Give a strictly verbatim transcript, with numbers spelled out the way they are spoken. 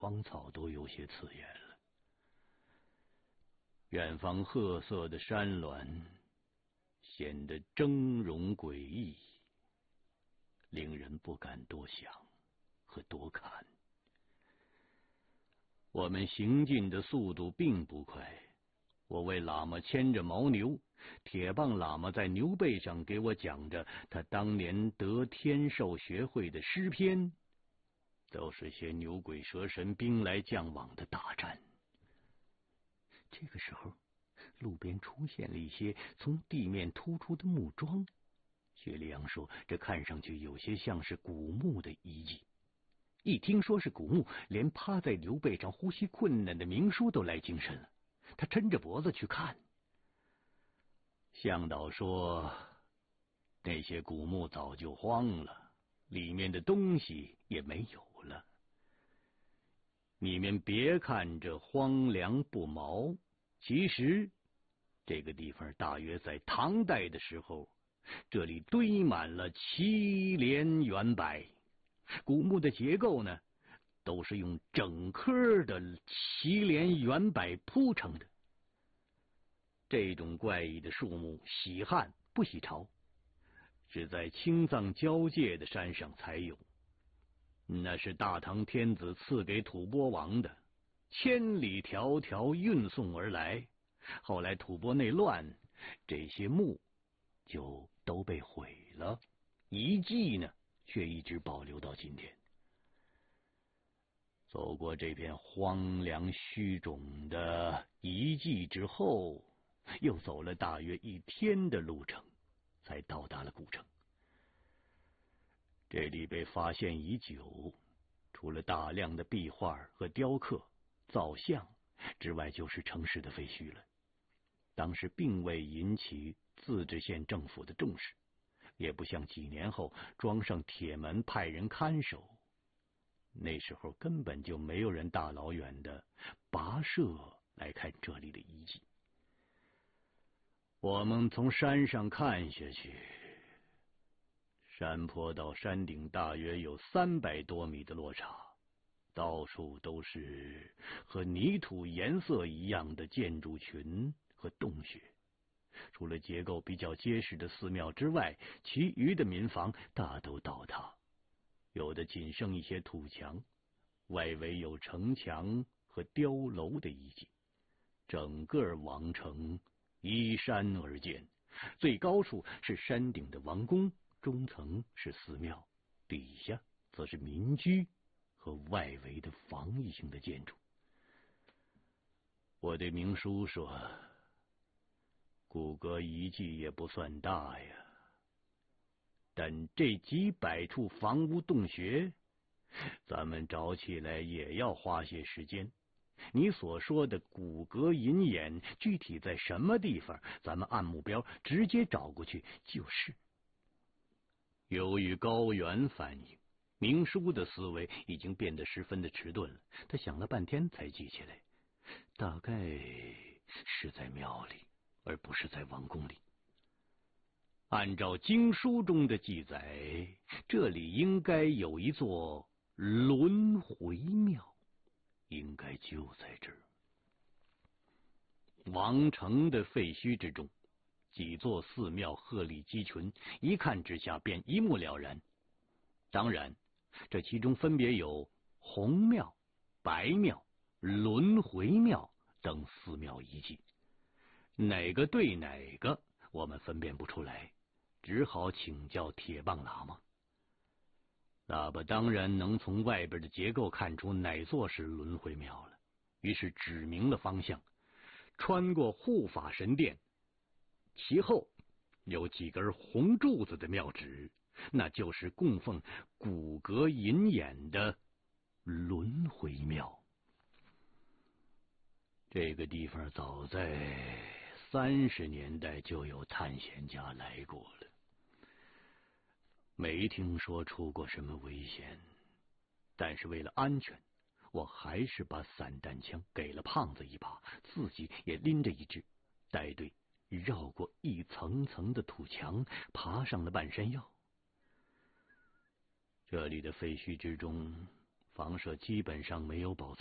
荒草都有些刺眼了。远方褐色的山峦显得峥嵘诡异，令人不敢多想和多看。我们行进的速度并不快，我为喇嘛牵着牦牛，铁棒喇嘛在牛背上给我讲着他当年得天授学会的诗篇，都是些牛鬼蛇神兵来将往的大战。这个时候，路边出现了一些从地面突出的木桩，薛里阳说这看上去有些像是古墓的遗迹。一听说是古墓，连趴在牛背上呼吸困难的明叔都来精神了，他抻着脖子去看。向导说那些古墓早就荒了，里面的东西也没有了。你们别看这荒凉不毛，其实这个地方大约在唐代的时候，这里堆满了祁连圆柏。古墓的结构呢，都是用整棵的祁连圆柏铺成的。这种怪异的树木喜旱不喜潮，只在青藏交界的山上才有。那是大唐天子赐给吐蕃王的，千里迢迢运送而来。后来吐蕃内乱，这些墓就都被毁了，遗迹呢却一直保留到今天。走过这片荒凉虚冢的遗迹之后，又走了大约一天的路程，才到达了古城。这里被发现已久，除了大量的壁画和雕刻、造像之外，就是城市的废墟了。当时并未引起自治县政府的重视，也不像几年后装上铁门派人看守。那时候根本就没有人大老远的跋涉来看这里的遗迹。我们从山上看下去，山坡到山顶大约有三百多米的落差，到处都是和泥土颜色一样的建筑群和洞穴。除了结构比较结实的寺庙之外，其余的民房大都倒塌，有的仅剩一些土墙，外围有城墙和碉楼的遗迹。整个王城依山而建，最高处是山顶的王宫，中层是寺庙，底下则是民居和外围的防御性的建筑。我对明叔说，古阁遗迹也不算大呀，但这几百处房屋洞穴，咱们找起来也要花些时间。你所说的古阁银眼具体在什么地方，咱们按目标直接找过去就是。由于高原反应，明叔的思维已经变得十分的迟钝了。他想了半天才记起来，大概是在庙里，而不是在王宫里。按照经书中的记载，这里应该有一座轮回庙，应该就在这儿。王城的废墟之中，几座寺庙鹤立鸡群，一看之下便一目了然。当然，这其中分别有红庙、白庙、轮回庙等寺庙遗迹，哪个对哪个我们分辨不出来，只好请教铁棒喇嘛。喇叭当然能从外边的结构看出哪座是轮回庙了，于是指明了方向，穿过护法神殿，其后有几根红柱子的庙址，那就是供奉骨骼银眼的轮回庙。这个地方早在三十年代就有探险家来过了，没听说出过什么危险，但是为了安全，我还是把散弹枪给了胖子一把，自己也拎着一支，带队绕过一层层的土墙，爬上了半山腰。这里的废墟之中房舍基本上没有保存。